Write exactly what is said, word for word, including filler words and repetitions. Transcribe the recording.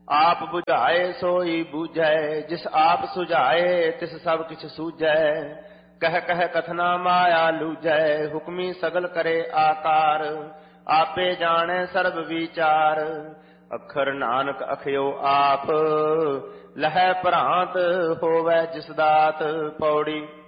आप बुझाए सोई बूझै, जिस आप सुझाए तिस सब किछ सूझै। कह कह कथना माया लूझै, हुक्मी सगल करे आकार। आपे जाने सर्ब विचार, अखर नानक अखयो आप। लहै भ्रांत होवै जिस दात। पौड़ी